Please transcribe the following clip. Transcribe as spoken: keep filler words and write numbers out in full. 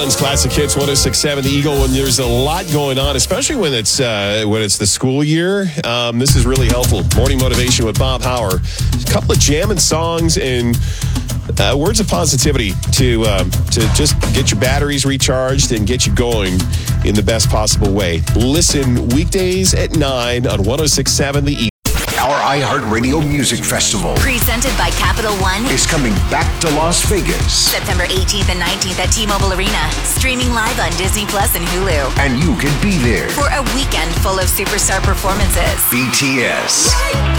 Ireland's Classic Hits one oh six point seven, The Eagle, when there's a lot going on, especially when it's uh, when it's the school year. Um, this is really helpful. Morning Motivation with Bob Hauer. A couple of jamming songs and uh, words of positivity to um, to just get your batteries recharged and get you going in the best possible way. Listen weekdays at nine on one oh six point seven, The Eagle. Our iHeartRadio Music Festival, presented by Capital One, is coming back to Las Vegas. September eighteenth and nineteenth at T-Mobile Arena. Streaming live on Disney Plus and Hulu. And you can be there for a weekend full of superstar performances. B T S,